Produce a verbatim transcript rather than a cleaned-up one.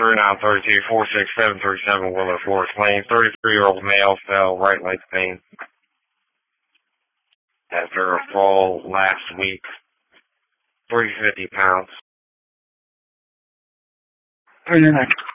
three nine three two, four six seven three seven Willow Forest Lane. thirty-three-year-old male fell right leg pain after a fall last week. three hundred fifty pounds. thirty-nine.